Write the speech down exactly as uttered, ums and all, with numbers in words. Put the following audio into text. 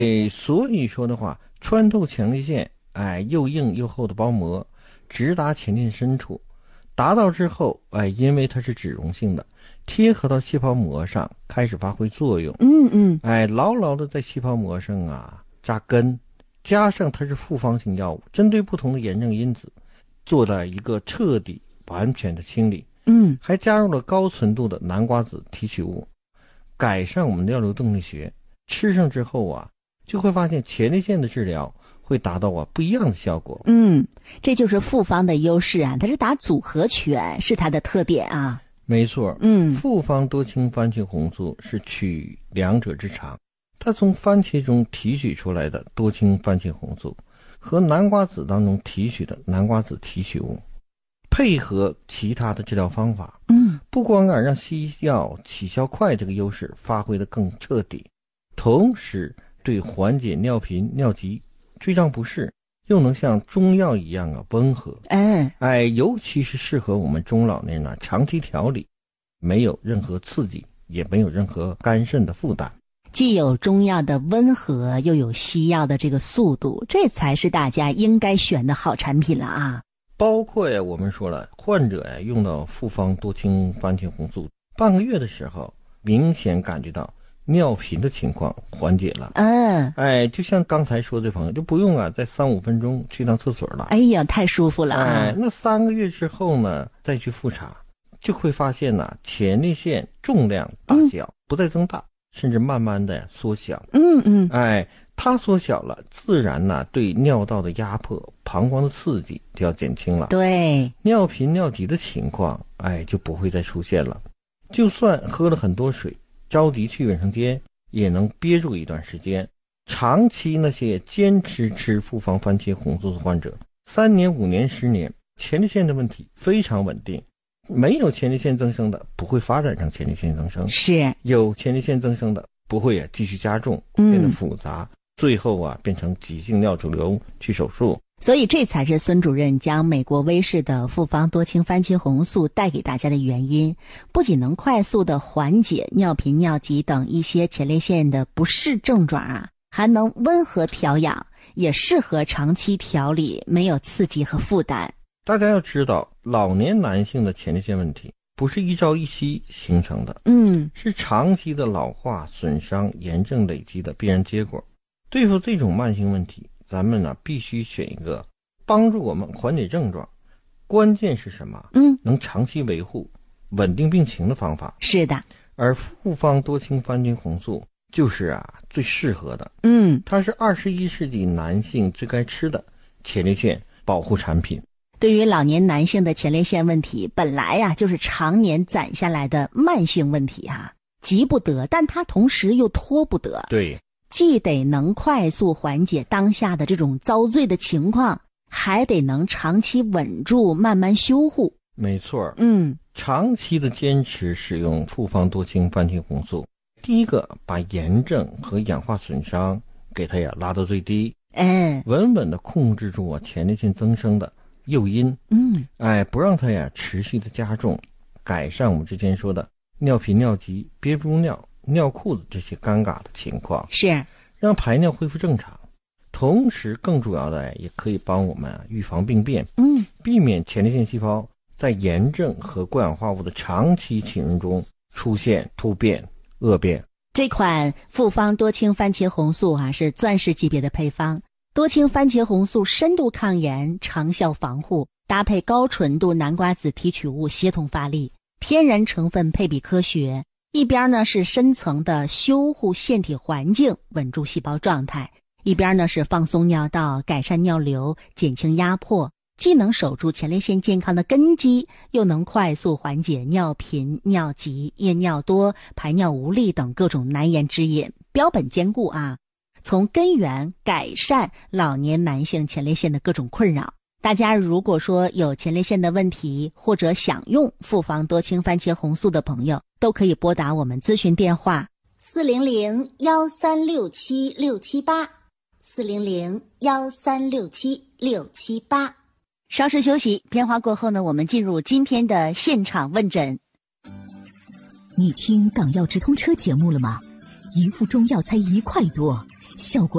诶，所以说的话，穿透前列腺，哎，又硬又厚的包膜，直达前列腺深处，达到之后，哎，因为它是脂溶性的，贴合到细胞膜上，开始发挥作用。 嗯嗯， 哎，牢牢的在细胞膜上啊扎根，加上它是复方性药物，针对不同的炎症因子，做了一个彻底完全的清理。 嗯， 还加入了高纯度的南瓜子提取物，改善我们尿流动力学。吃上之后啊，就会发现前列腺的治疗会达到啊不一样的效果。 嗯，这就是复方的优势啊，它是打组合拳，是它的特点啊。 没错， 嗯， 复方多氢番茄红素是取两者之长，它从番茄中提取出来的多氢番茄红素和南瓜子当中提取的南瓜子提取物，配合其他的治疗方法， 嗯， 不光啊让西药起效快这个优势发挥得更彻底，同时对缓解尿频、尿急、坠胀不适，又能像中药一样啊温和。 嗯， 哎，尤其是适合我们中老年人啊长期调理，没有任何刺激，也没有任何肝肾的负担。 既有中药的温和，又有西药的这个速度，这才是大家应该选的好产品了啊。 包括呀，我们说了，患者呀用到复方多氢番茄红素半个月的时候，明显感觉到尿频的情况缓解了。 嗯， 哎，就像刚才说的朋友，就不用啊在三五分钟去趟厕所了。 哎呀，太舒服了啊！ 哎，那三个月之后呢，再去复查，就会发现呢、啊，前列腺重量大小不再增大，嗯、甚至慢慢的缩小。 嗯嗯， 哎。它缩小了，自然呢、啊、对尿道的压迫、膀胱的刺激就要减轻了。 对， 尿频尿急的情况，哎，就不会再出现了。就算喝了很多水，着急去卫生间，也能憋住一段时间。长期那些坚持吃复方番茄红素的患者，三年、五年、十年，前列腺的问题非常稳定。没有前列腺增生的，不会发展成前列腺增生； 是有前列腺增生的，不会啊继续加重，变得复杂。嗯最后啊，变成急性尿肿瘤去手术。 所以这才是孙主任将美国威士的复方多氢番茄红素带给大家的原因，不仅能快速的缓解尿频、尿急等一些前列腺的不适症状啊，还能温和调养，也适合长期调理，没有刺激和负担。 大家要知道，老年男性的前列腺问题不是一朝一夕形成的， 嗯， 是长期的老化、损伤、炎症累积的必然结果。对付这种慢性问题，咱们呢必须选一个帮助我们缓解症状，关键是什么？ 嗯， 能长期维护、稳定病情的方法。 是的， 而复方多氢番茄红素就是啊最适合的。 嗯， 它是二十一世纪男性最该吃的前列腺保护产品。 对于老年男性的前列腺问题，本来呀、啊、就是常年攒下来的慢性问题啊，急不得，但它同时又拖不得。 对。 既得能快速缓解当下的这种遭罪的情况，还得能长期稳住，慢慢修护。 没错， 嗯， 长期的坚持使用复方多氢番茄红素，第一个把炎症和氧化损伤给它呀拉到最低， 哎， 稳稳的控制住啊前列腺增生的诱因， 嗯， 哎，不让它呀持续的加重，改善我们之前说的尿频、尿急、憋不住尿。尿裤子这些尴尬的情况， 是让排尿恢复正常，同时更主要的也可以帮我们预防病变， 嗯， 避免前列腺细胞在炎症和过氧化物的长期浸润中出现突变、恶变。 这款复方多氢番茄红素啊是钻石级别的配方，多氢番茄红素深度抗炎、长效防护，搭配高纯度南瓜子提取物协同发力，天然成分配比科学。一边呢是深层的修护腺体环境，稳住细胞状态，一边呢是放松尿道，改善尿流，减轻压迫，既能守住前列腺健康的根基，又能快速缓解尿频、尿急、夜尿多、排尿无力等各种难言之隐，标本兼顾啊，从根源改善老年男性前列腺的各种困扰。大家如果说有前列腺的问题，或者想用复方多氢番茄红素的朋友，都可以拨打我们咨询电话四零零幺三六七六七八，四零零幺三六七六七八。 稍事休息，片花过后呢，我们进入今天的现场问诊。 你听港药直通车节目了吗？一副中药才一块多， 效果